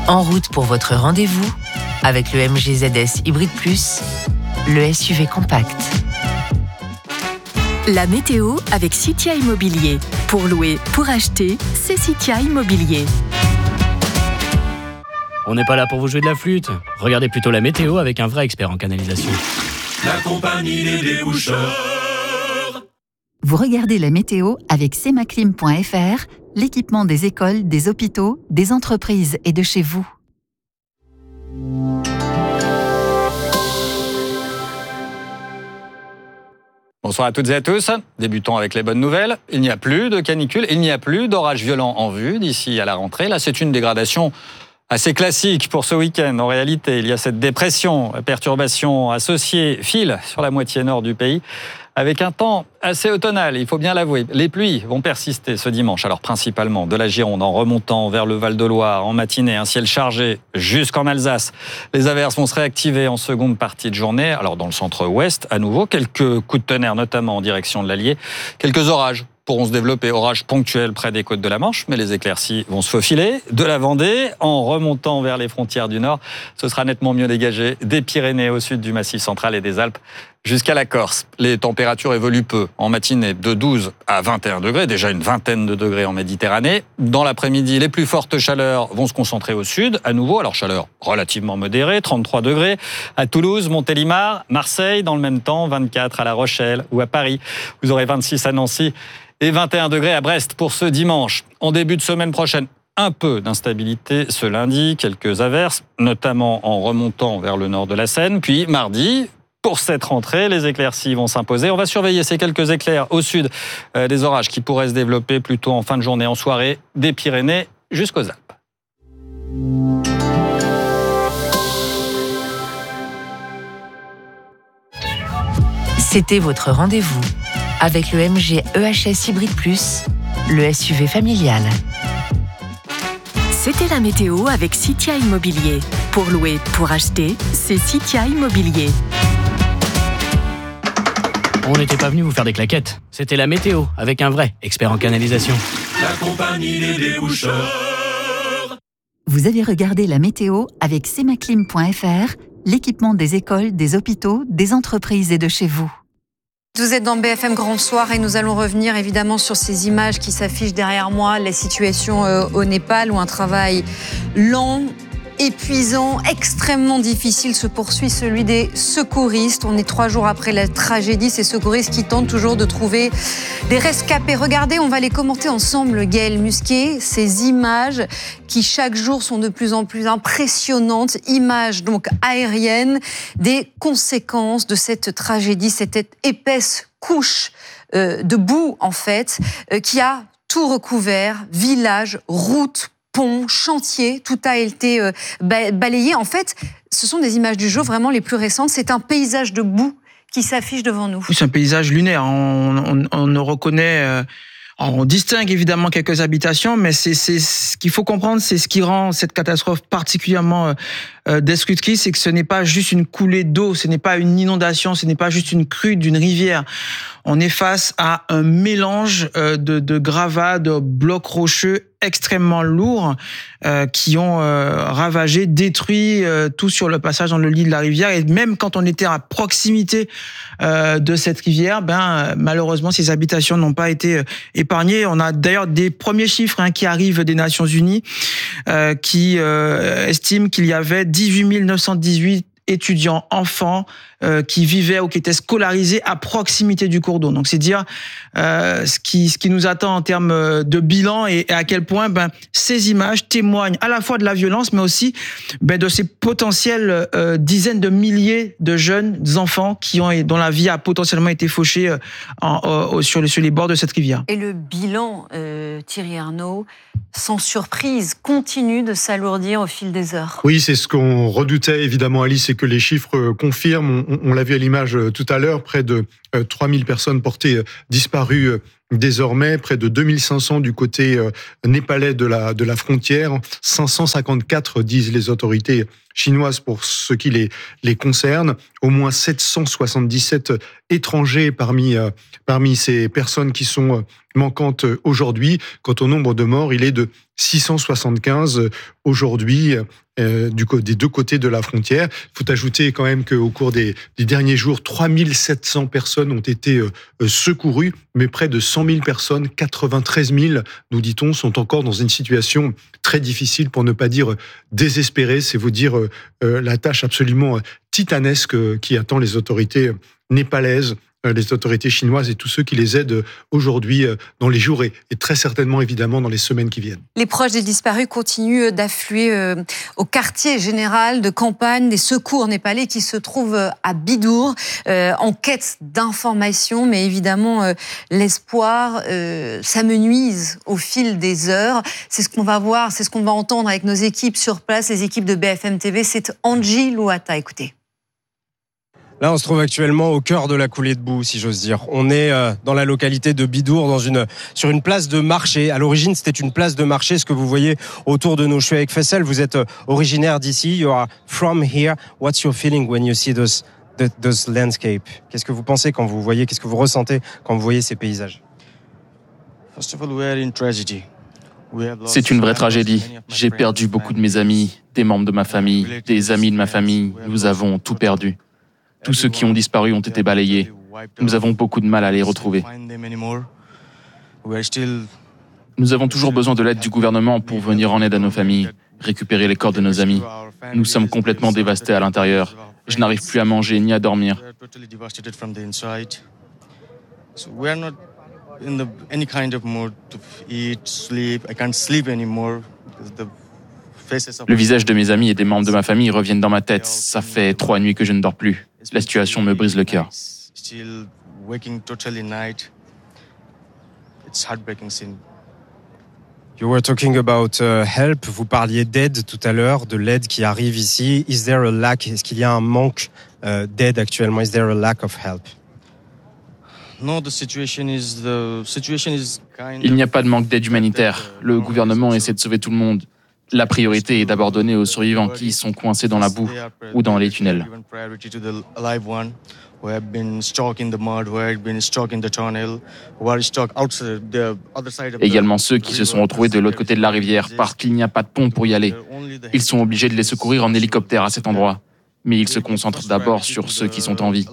En route pour votre rendez-vous avec le MG ZS Hybrid Plus, le SUV compact. La météo avec Citia Immobilier. Pour louer, pour acheter, c'est Citia Immobilier. On n'est pas là pour vous jouer de la flûte. Regardez plutôt la météo avec un vrai expert en canalisation. La compagnie des déboucheurs. Vous regardez la météo avec semaclim.fr, l'équipement des écoles, des hôpitaux, des entreprises et de chez vous. Bonsoir à toutes et à tous. Débutons avec les bonnes nouvelles. Il n'y a plus de canicule, il n'y a plus d'orages violents en vue d'ici à la rentrée. Là, c'est une dégradation assez classique pour ce week-end. En réalité, il y a cette dépression, perturbation associée, file sur la moitié nord du pays, avec un temps assez automnal, il faut bien l'avouer. Les pluies vont persister ce dimanche, alors principalement de la Gironde en remontant vers le Val-de-Loire en matinée, un ciel chargé jusqu'en Alsace. Les averses vont se réactiver en seconde partie de journée. Alors dans le centre-ouest, à nouveau, quelques coups de tonnerre, notamment en direction de l'Allier. Quelques orages pourront se développer, orages ponctuels près des côtes de la Manche, mais les éclaircies vont se faufiler de la Vendée en remontant vers les frontières du Nord. Ce sera nettement mieux dégagé des Pyrénées au sud du Massif central et des Alpes jusqu'à la Corse. Les températures évoluent peu. En matinée, de 12 à 21 degrés, déjà une vingtaine de degrés en Méditerranée. Dans l'après-midi, les plus fortes chaleurs vont se concentrer au sud, à nouveau. Alors chaleur relativement modérée, 33 degrés à Toulouse, Montélimar, Marseille. Dans le même temps, 24 à La Rochelle ou à Paris. Vous aurez 26 à Nancy et 21 degrés à Brest pour ce dimanche. En début de semaine prochaine, un peu d'instabilité ce lundi, quelques averses, notamment en remontant vers le nord de la Seine. Puis mardi, pour cette rentrée, les éclaircies vont s'imposer. On va surveiller ces quelques éclairs au sud, des orages qui pourraient se développer plutôt en fin de journée, en soirée, des Pyrénées jusqu'aux Alpes. C'était votre rendez-vous avec le MG EHS Hybrid Plus, le SUV familial. C'était la météo avec Citia Immobilier. Pour louer, pour acheter, c'est Citia Immobilier. On n'était pas venu vous faire des claquettes. C'était la météo avec un vrai expert en canalisation. La compagnie des déboucheurs. Vous avez regardé la météo avec semaclim.fr, l'équipement des écoles, des hôpitaux, des entreprises et de chez vous. Vous êtes dans BFM Grand Soir et nous allons revenir évidemment sur ces images qui s'affichent derrière moi, la situation au Népal où un travail lent, épuisant, extrêmement difficile se poursuit, celui des secouristes. On est 3 jours après la tragédie, ces secouristes qui tentent toujours de trouver des rescapés. Regardez, on va les commenter ensemble, Gaël Musquet, ces images qui chaque jour sont de plus en plus impressionnantes, images donc aériennes, des conséquences de cette tragédie, cette épaisse couche de boue en fait, qui a tout recouvert, villages, routes, ponts, chantiers, tout a été balayé. En fait, ce sont des images du jour vraiment les plus récentes. C'est un paysage de boue qui s'affiche devant nous. C'est un paysage lunaire. On reconnaît... on distingue évidemment quelques habitations, mais c'est ce qu'il faut comprendre, c'est ce qui rend cette catastrophe particulièrement destructrice, c'est que ce n'est pas juste une coulée d'eau, ce n'est pas une inondation, ce n'est pas juste une crue d'une rivière. On est face à un mélange de gravats, de blocs rocheux extrêmement lourds qui ont ravagé, détruit tout sur le passage dans le lit de la rivière. Et même quand on était à proximité de cette rivière, malheureusement, ces habitations n'ont pas été épargnées. On a d'ailleurs des premiers chiffres qui arrivent des Nations Unies qui estiment qu'il y avait 18 918 étudiants, enfants qui vivaient ou qui étaient scolarisés à proximité du cours d'eau. Donc c'est dire ce qui nous attend en termes de bilan et à quel point ces images témoignent à la fois de la violence, mais aussi de ces potentielles dizaines de milliers de jeunes enfants dont la vie a potentiellement été fauchée sur les bords de cette rivière. Et le bilan, Thierry Arnaud, sans surprise, continue de s'alourdir au fil des heures. Oui, c'est ce qu'on redoutait évidemment, Alice, et que les chiffres confirment. On l'a vu à l'image tout à l'heure, près de 3000 personnes portées disparues désormais, près de 2500 du côté népalais de la frontière, 554 disent les autorités chinoises pour ce qui les concerne, au moins 777 étrangers parmi ces personnes qui sont manquantes aujourd'hui. Quant au nombre de morts, il est de 675 aujourd'hui des deux côtés de la frontière. Il faut ajouter quand même qu'au cours des derniers jours, 3700 personnes ont été secourues, mais près de 100 000 personnes, 93 000, nous dit-on, sont encore dans une situation très difficile, pour ne pas dire désespérée. C'est vous dire la tâche absolument titanesque qui attend les autorités népalaises, les autorités chinoises et tous ceux qui les aident aujourd'hui dans les jours et très certainement évidemment dans les semaines qui viennent. Les proches des disparus continuent d'affluer au quartier général de campagne des secours népalais qui se trouvent à Bidour en quête d'informations, mais évidemment l'espoir s'amenuise au fil des heures. C'est ce qu'on va voir, c'est ce qu'on va entendre avec nos équipes sur place, les équipes de BFM TV. C'est Angie Louata, écoutez. Là, on se trouve actuellement au cœur de la coulée de boue, si j'ose dire. On est dans la localité de Bidour, sur une place de marché. À l'origine, c'était une place de marché, ce que vous voyez autour de nous. Je suis avec Faisal, vous êtes originaire d'ici. You are from here. What's your feeling when you see those landscapes? Qu'est-ce que vous pensez quand vous voyez, qu'est-ce que vous ressentez quand vous voyez ces paysages? C'est une vraie tragédie. J'ai perdu beaucoup de mes amis, des membres de ma famille, des amis de ma famille. Nous avons tout perdu. Tous ceux qui ont disparu ont été balayés. Nous avons beaucoup de mal à les retrouver. Nous avons toujours besoin de l'aide du gouvernement pour venir en aide à nos familles, récupérer les corps de nos amis. Nous sommes complètement dévastés à l'intérieur. Je n'arrive plus à manger ni à dormir. Le visage de mes amis et des membres de ma famille reviennent dans ma tête. Ça fait 3 nuits que je ne dors plus. La situation me brise le cœur. You were talking about help. Vous parliez d'aide tout à l'heure, de l'aide qui arrive ici. Is there a lack? Est-ce qu'il y a un manque d'aide actuellement? Is there a lack of help? Il n'y a pas de manque d'aide humanitaire. Le gouvernement essaie de sauver tout le monde. La priorité est d'abord donnée aux survivants qui sont coincés dans la boue ou dans les tunnels. Également ceux qui se sont retrouvés de l'autre côté de la rivière parce qu'il n'y a pas de pont pour y aller. Ils sont obligés de les secourir en hélicoptère à cet endroit. Mais ils se concentrent d'abord sur ceux qui sont en vie.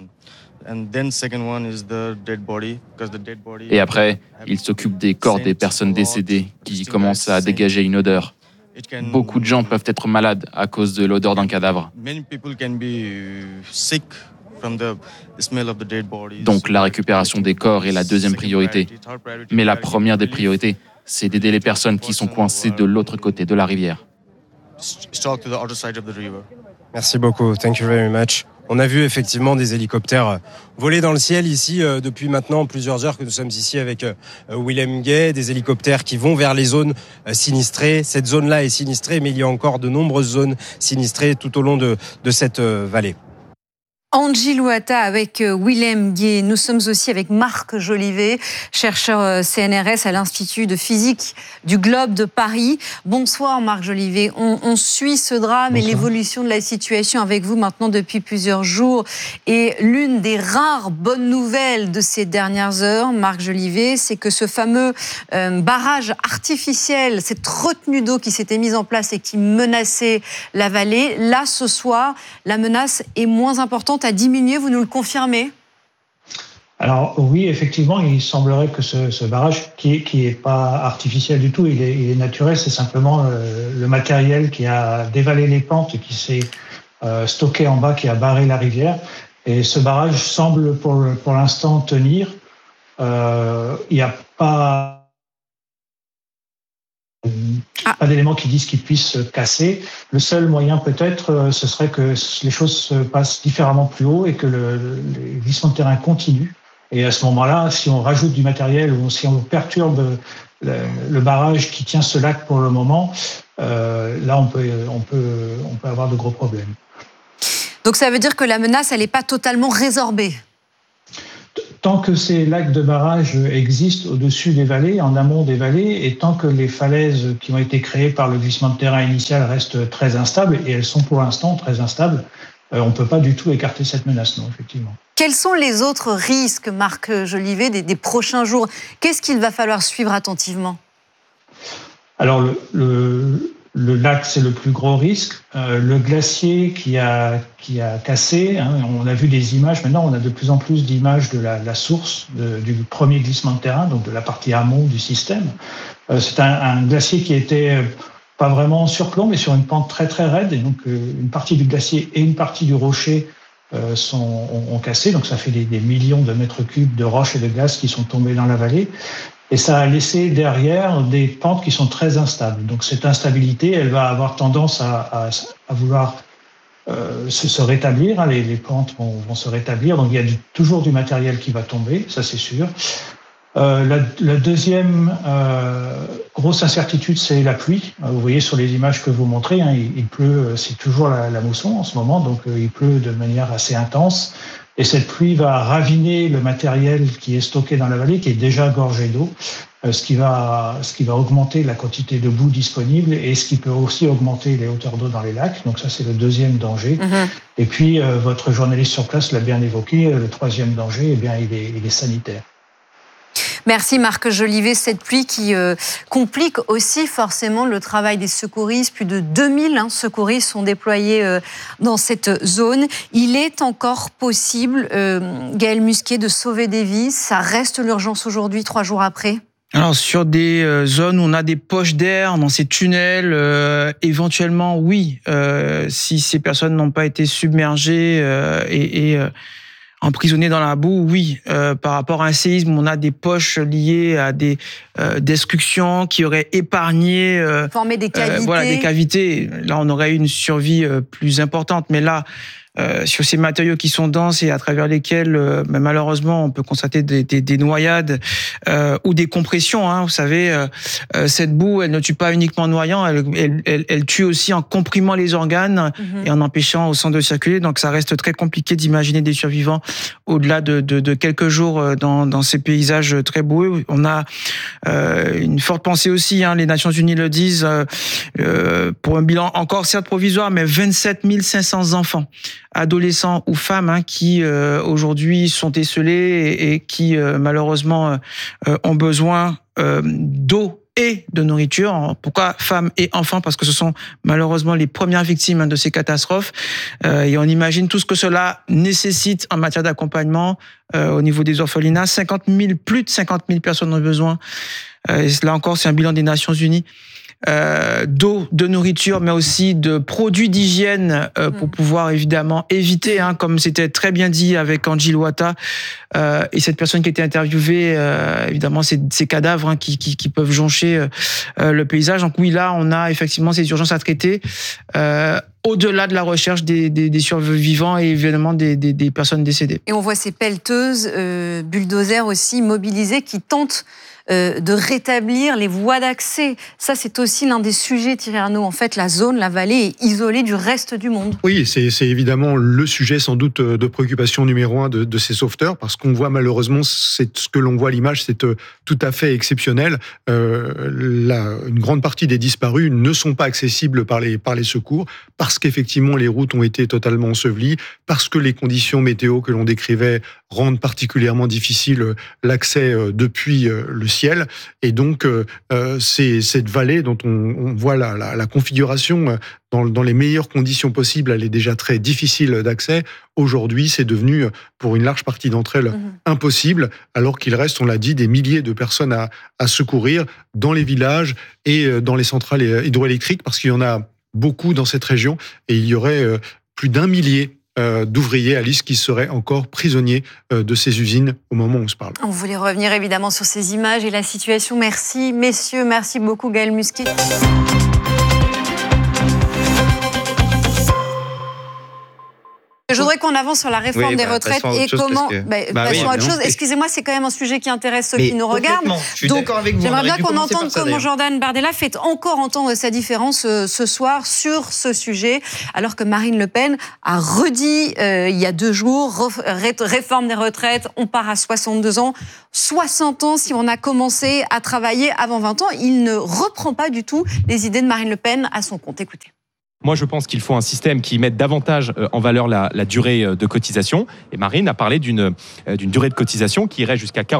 Et après, ils s'occupent des corps des personnes décédées qui commencent à dégager une odeur. Beaucoup de gens peuvent être malades à cause de l'odeur d'un cadavre. Donc la récupération des corps est la deuxième priorité. Mais la première des priorités, c'est d'aider les personnes qui sont coincées de l'autre côté de la rivière. Merci beaucoup. Thank you very much. On a vu effectivement des hélicoptères voler dans le ciel ici depuis maintenant plusieurs heures que nous sommes ici avec Willem Gay, des hélicoptères qui vont vers les zones sinistrées. Cette zone-là est sinistrée, mais il y a encore de nombreuses zones sinistrées tout au long de cette vallée. Angie Louata avec Willem Gay. Nous sommes aussi avec Marc Jolivet, chercheur CNRS à l'Institut de physique du Globe de Paris. Bonsoir Marc Jolivet. On suit ce drame et l'évolution de la situation avec vous maintenant depuis plusieurs jours. Et l'une des rares bonnes nouvelles de ces dernières heures, Marc Jolivet, c'est que ce fameux barrage artificiel, cette retenue d'eau qui s'était mise en place et qui menaçait la vallée, là ce soir, la menace est moins importante, a diminué, vous nous le confirmez? Alors oui, effectivement, il semblerait que ce barrage, qui est pas artificiel du tout, il est naturel, c'est simplement le matériel qui a dévalé les pentes et qui s'est stocké en bas, qui a barré la rivière. Et ce barrage semble pour l'instant tenir. Il n'y a pas d'éléments qui disent qu'il puisse se casser. Le seul moyen peut-être, ce serait que les choses se passent différemment plus haut et que les glissements de terrain continuent. Et à ce moment-là, si on rajoute du matériel ou si on perturbe le barrage qui tient ce lac pour le moment, là on peut avoir de gros problèmes. Donc ça veut dire que la menace, elle n'est pas totalement résorbée? Tant que ces lacs de barrage existent au-dessus des vallées, en amont des vallées, et tant que les falaises qui ont été créées par le glissement de terrain initial restent très instables, et elles sont pour l'instant très instables, on ne peut pas du tout écarter cette menace, non, effectivement. Quels sont les autres risques, Marc Jolivet, des prochains jours? Qu'est-ce qu'il va falloir suivre attentivement? Alors, le lac, c'est le plus gros risque. Le glacier qui a cassé, hein, on a vu des images. Maintenant, on a de plus en plus d'images de la source du premier glissement de terrain, donc de la partie amont du système. C'est un glacier qui était pas vraiment en surplomb, mais sur une pente très très raide. Et donc, une partie du glacier et une partie du rocher ont cassé. Donc, ça fait des millions de mètres cubes de roches et de glace qui sont tombés dans la vallée. Et ça a laissé derrière des pentes qui sont très instables. Donc cette instabilité, elle va avoir tendance à vouloir se rétablir. Hein, les pentes vont se rétablir. Donc il y a toujours du matériel qui va tomber, ça c'est sûr. La deuxième grosse incertitude, c'est la pluie. Vous voyez sur les images que vous montrez, hein, il pleut, c'est toujours la mousson en ce moment, donc il pleut de manière assez intense. Et cette pluie va raviner le matériel qui est stocké dans la vallée, qui est déjà gorgé d'eau, ce qui va augmenter la quantité de boue disponible et ce qui peut aussi augmenter les hauteurs d'eau dans les lacs. Donc ça, c'est le deuxième danger. Et puis, votre journaliste sur place l'a bien évoqué, le troisième danger, eh bien, il est sanitaire. Merci Marc Jolivet. Cette pluie qui complique aussi forcément le travail des secouristes. Plus de 2000 secouristes sont déployés dans cette zone. Il est encore possible, Gaël Musquet, de sauver des vies. Ça reste l'urgence aujourd'hui, 3 jours après. Alors sur des zones où on a des poches d'air dans ces tunnels, éventuellement oui, si ces personnes n'ont pas été submergées et emprisonnés dans la boue, oui. Par rapport à un séisme, on a des poches liées à des destructions qui auraient épargné... Formé des cavités. Voilà, des cavités. Là, on aurait eu une survie plus importante. Mais là, sur ces matériaux qui sont denses et à travers lesquels, malheureusement, on peut constater des noyades ou des compressions. Hein. Vous savez, cette boue, elle ne tue pas uniquement en noyant, elle tue aussi en comprimant les organes et en empêchant au sang de circuler. Donc, ça reste très compliqué d'imaginer des survivants au-delà de quelques jours dans ces paysages très beaux. On a une forte pensée aussi, hein, les Nations Unies le disent, pour un bilan encore certes provisoire, mais 27 500 enfants, adolescents ou femmes, hein, qui aujourd'hui sont esselés et qui malheureusement ont besoin d'eau et de nourriture. Pourquoi femmes et enfants? Parce que ce sont malheureusement les premières victimes de ces catastrophes. Et on imagine tout ce que cela nécessite en matière d'accompagnement au niveau des orphelinats. Plus de 50 000 personnes ont besoin. Et là encore, c'est un bilan des Nations Unies. D'eau, de nourriture, mais aussi de produits d'hygiène pour pouvoir évidemment éviter, hein, comme c'était très bien dit avec Angie Louata et cette personne qui a été interviewée, évidemment ces cadavres, hein, qui peuvent joncher le paysage. Donc oui, là on a effectivement ces urgences à traiter. Au-delà de la recherche des survivants et évidemment des personnes décédées. Et on voit ces pelleteuses, bulldozers aussi mobilisés qui tentent de rétablir les voies d'accès. Ça, c'est aussi l'un des sujets, Thierry Arnaud. En fait, la zone, la vallée est isolée du reste du monde. Oui, c'est évidemment le sujet sans doute de préoccupation numéro 1 de ces sauveteurs, parce qu'on voit malheureusement, c'est ce que l'on voit à l'image, c'est tout à fait exceptionnel. Une grande partie des disparus ne sont pas accessibles par les secours, parce qu'effectivement les routes ont été totalement ensevelies, parce que les conditions météo que l'on décrivait rendent particulièrement difficile l'accès depuis le ciel. Et donc, c'est cette vallée dont on voit la configuration dans les meilleures conditions possibles, elle est déjà très difficile d'accès. Aujourd'hui, c'est devenu, pour une large partie d'entre elles, impossible, alors qu'il reste, on l'a dit, des milliers de personnes à secourir dans les villages et dans les centrales hydroélectriques, parce qu'il y en a beaucoup dans cette région, et il y aurait plus d'1 millier d'ouvriers, Alice, qui seraient encore prisonniers de ces usines au moment où on se parle. On voulait revenir évidemment sur ces images et la situation. Merci, messieurs. Merci beaucoup, Gaël Musquet. Je voudrais qu'on avance sur la réforme des retraites et comment. Passons à autre chose. Excusez-moi, c'est quand même un sujet qui intéresse ceux qui nous regardent. Je suis d'accord avec vous. J'aimerais bien qu'on entende comment Jordan Bardella fait encore entendre sa différence ce soir sur ce sujet, alors que Marine Le Pen a redit il y a 2 jours réforme des retraites, on part à 62 ans. 60 ans si on a commencé à travailler avant 20 ans. Il ne reprend pas du tout les idées de Marine Le Pen à son compte. Écoutez. Moi, je pense qu'il faut un système qui mette davantage en valeur la durée de cotisation. Et Marine a parlé d'une durée de cotisation qui irait jusqu'à 40